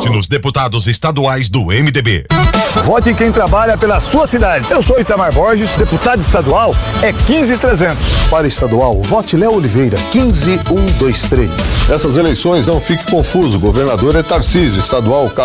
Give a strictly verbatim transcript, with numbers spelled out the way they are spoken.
Vote nos deputados estaduais do M D B. Vote em quem trabalha pela sua cidade. Eu sou Itamar Borges, deputado estadual é quinze mil e trezentos. Para estadual, vote Léo Oliveira, quinze mil cento e vinte e três. Nessas eleições, não fique confuso. Governador é Tarcísio, estadual